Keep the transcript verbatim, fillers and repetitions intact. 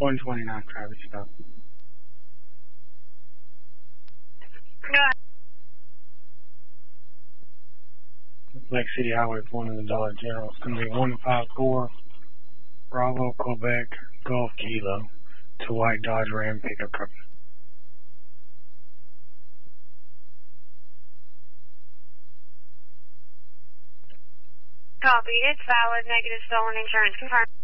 one twenty-nine Travis stop. Lake City Highway one in the Dollar General. It's going to be one five four Bravo, Quebec, Golf Kilo to White Dodge Ram pickup truck. Copy. It's valid. Negative stolen insurance confirmed.